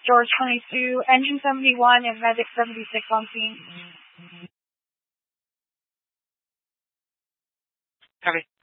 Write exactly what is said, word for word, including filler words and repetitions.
George twenty-two, Engine seventy-one, and Medic seventy-six on scene. Copy.